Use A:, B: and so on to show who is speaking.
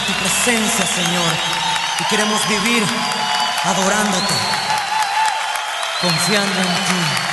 A: tu presencia, Señor, y queremos vivir adorándote, confiando en ti.